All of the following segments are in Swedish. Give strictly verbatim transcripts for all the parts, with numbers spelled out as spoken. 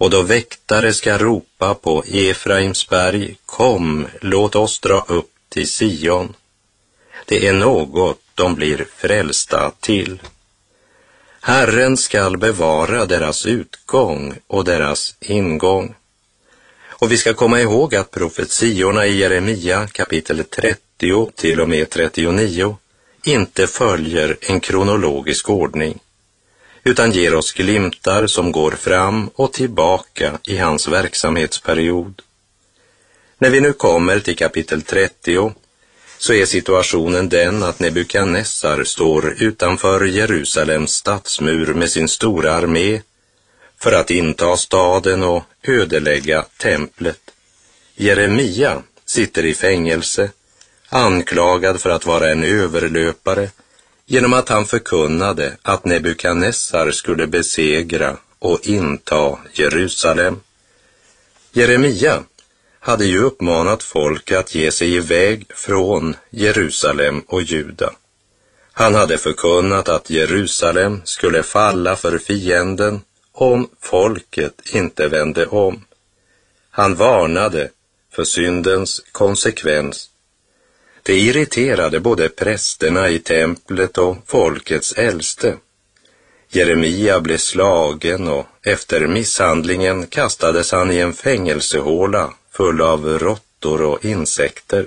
Och då väktare ska ropa på Efraims berg, kom, låt oss dra upp till Sion. Det är något de blir frälsta till. Herren skall bevara deras utgång och deras ingång. Och vi ska komma ihåg att profetiorna i Jeremia kapitel trettio till och med trettionio inte följer en kronologisk ordning, utan ger oss glimtar som går fram och tillbaka i hans verksamhetsperiod. När vi nu kommer till kapitel trettio så är situationen den att Nebukadnessar står utanför Jerusalems stadsmur med sin stora armé för att inta staden och ödelägga templet. Jeremia sitter i fängelse, anklagad för att vara en överlöpare, genom att han förkunnade att Nebukadnessar skulle besegra och inta Jerusalem. Jeremia hade ju uppmanat folk att ge sig iväg från Jerusalem och Juda. Han hade förkunnat att Jerusalem skulle falla för fienden om folket inte vände om. Han varnade för syndens konsekvens. Det irriterade både prästerna i templet och folkets äldste. Jeremia blev slagen och efter misshandlingen kastades han i en fängelsehåla full av råttor och insekter.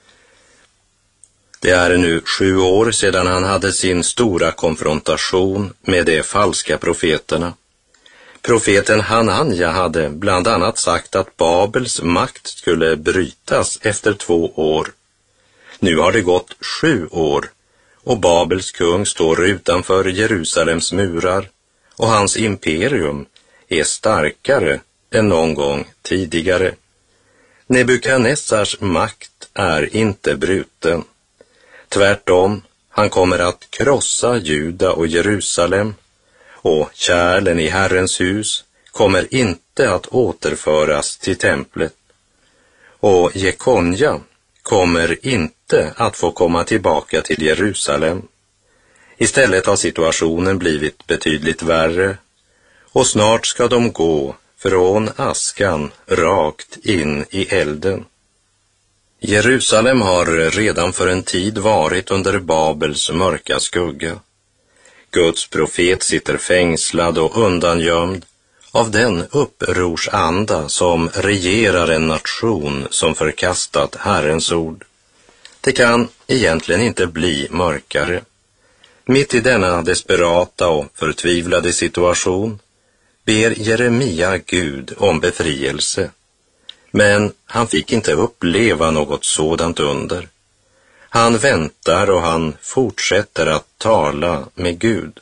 Det är nu sju år sedan han hade sin stora konfrontation med de falska profeterna. Profeten Hananja hade bland annat sagt att Babels makt skulle brytas efter två år. Nu har det gått sju år och Babels kung står utanför Jerusalems murar och hans imperium är starkare än någon gång tidigare. Nebukadnessars makt är inte bruten. Tvärtom, han kommer att krossa Juda och Jerusalem, och kärlen i Herrens hus kommer inte att återföras till templet. Och Jekonja kommer inte att få komma tillbaka till Jerusalem. Istället har situationen blivit betydligt värre, och snart ska de gå från askan rakt in i elden. Jerusalem har redan för en tid varit under Babels mörka skugga. Guds profet sitter fängslad och undangömd av den upprorsanda som regerar en nation som förkastat Herrens ord. Det kan egentligen inte bli mörkare. Mitt i denna desperata och förtvivlade situation ber Jeremia Gud om befrielse. Men han fick inte uppleva något sådant under. Han väntar och han fortsätter att tala med Gud.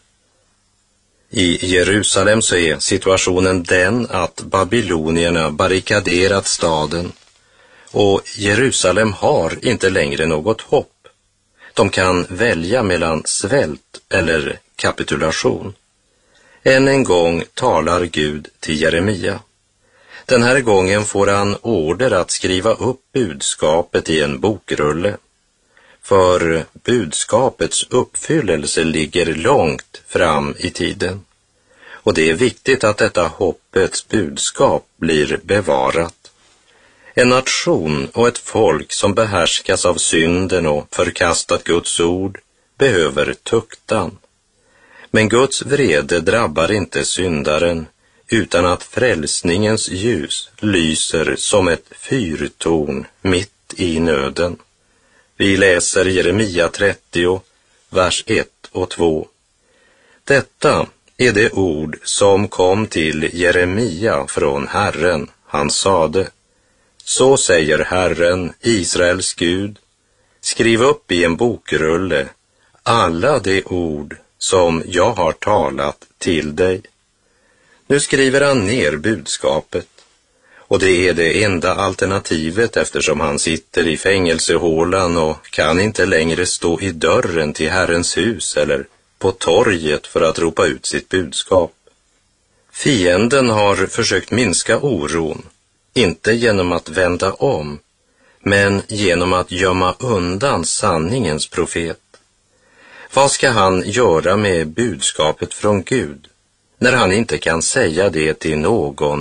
I Jerusalem så är situationen den att babylonierna barrikaderat staden, och Jerusalem har inte längre något hopp. De kan välja mellan svält eller kapitulation. Än en gång talar Gud till Jeremia. Den här gången får han order att skriva upp budskapet i en bokrulle. För budskapets uppfyllelse ligger långt fram i tiden. Och det är viktigt att detta hoppets budskap blir bevarat. En nation och ett folk som behärskas av synden och förkastat Guds ord behöver tuktan. Men Guds vrede drabbar inte syndaren, utan att frälsningens ljus lyser som ett fyrtorn mitt i nöden. Vi läser Jeremia trettio, vers ett och två. Detta är det ord som kom till Jeremia från Herren. Han sade: så säger Herren, Israels Gud, skriv upp i en bokrulle alla de ord som jag har talat till dig. Nu skriver han ner budskapet, och det är det enda alternativet eftersom han sitter i fängelsehålan och kan inte längre stå i dörren till Herrens hus eller på torget för att ropa ut sitt budskap. Fienden har försökt minska oron, inte genom att vända om, men genom att gömma undan sanningens profet. Vad ska han göra med budskapet från Gud när han inte kan säga det till någon